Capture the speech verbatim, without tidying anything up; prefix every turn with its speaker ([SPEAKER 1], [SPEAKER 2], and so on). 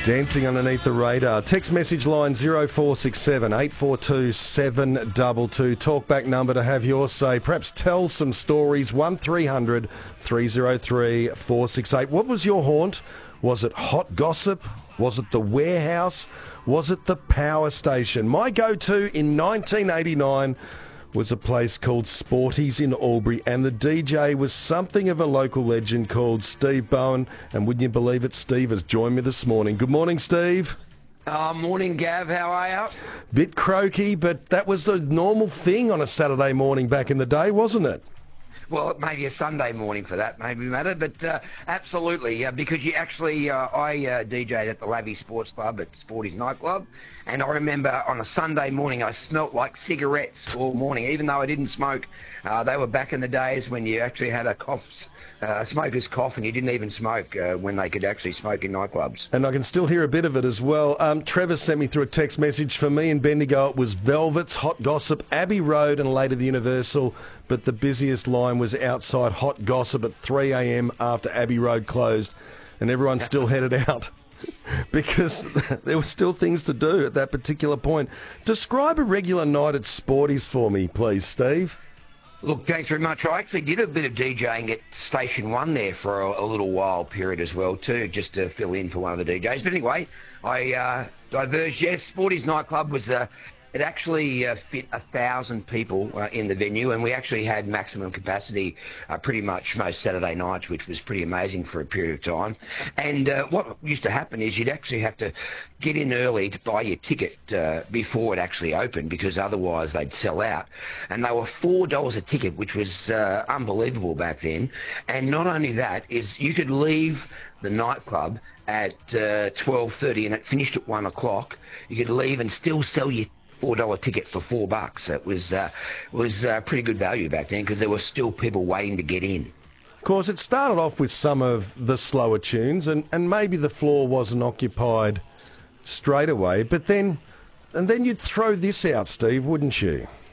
[SPEAKER 1] Dancing underneath the radar. Text message line zero four six seven, eight four two, seven two two. Talkback number to have your say. Perhaps tell some stories. one three hundred, three oh three, four six eight. What was your haunt? Was it hot gossip? Was it the warehouse? Was it the power station? My go-to in nineteen eighty-nine was a place called Sporties in Albury, and the D J was something of a local legend called Steve Bowen. And wouldn't you believe it, Steve has joined me this morning. Good morning, Steve.
[SPEAKER 2] Uh, morning, Gav. How are you?
[SPEAKER 1] Bit croaky, but that was the normal thing on a Saturday morning back in the day, wasn't it?
[SPEAKER 2] Well, maybe a Sunday morning for that, maybe matter, but uh, absolutely, uh, because you actually, uh, I uh, D J'd at the Lavey Sports Club at Sporties nightclub, and I remember on a Sunday morning I smelt like cigarettes all morning, even though I didn't smoke. Uh, they were back in the days when you actually had a cough, uh, a smoker's cough, and you didn't even smoke uh, when they could actually smoke in nightclubs.
[SPEAKER 1] And I can still hear a bit of it as well. Um, Trevor sent me through a text message. For me in Bendigo, it was Velvet's, Hot Gossip, Abbey Road, and later the Universal. But the busiest line was outside Hot Gossip at three a m after Abbey Road closed, and everyone still headed out because there were still things to do at that particular point. Describe a regular night at Sporties for me, please, Steve.
[SPEAKER 2] Look, thanks very much. I actually did a bit of DJing at Station One there for a, a little while period as well too, just to fill in for one of the D Js. But anyway, I uh, diverged. Yes, Sporties nightclub was uh, it actually uh, fit a thousand people uh, in the venue, and we actually had maximum capacity uh, pretty much most Saturday nights, which was pretty amazing for a period of time. And uh, what used to happen is you'd actually have to get in early to buy your ticket uh, before it actually opened, because otherwise they'd sell out. And they were four dollars a ticket, which was uh, unbelievable back then. And not only that, is you could leave the nightclub at uh, twelve thirty and it finished at one o'clock. You could leave and still sell your four dollar ticket for four bucks. It was uh, was uh, pretty good value back then, because there were still people waiting to get in.
[SPEAKER 1] Of course, it started off with some of the slower tunes, and, and maybe the floor wasn't occupied straight away, but then, and then you'd throw this out, Steve, wouldn't you?